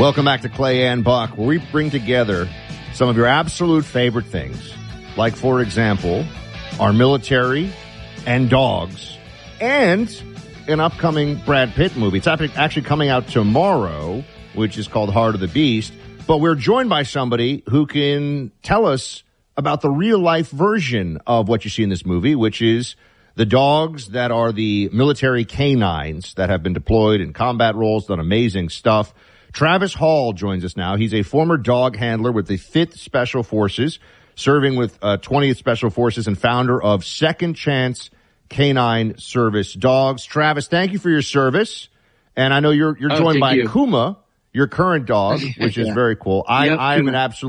Welcome back to Clay and Buck, where we bring together some of your absolute favorite things, like, for example, our military and dogs, and an upcoming Brad Pitt movie. It's actually coming out tomorrow, which is called Heart of the Beast. But we're joined by somebody who can tell us about the real-life version of what you see in this movie, which is the dogs that are the military canines that have been deployed in combat roles, done amazing stuff. Travis Hall joins us now. He's a former dog handler with the 5th Special Forces, serving with 20th Special Forces, and founder of Second Chance Canine Service Dogs. Travis, thank you for your service. And I know you're joined by Kuma, your current dog, which is very cool. I'm an absolute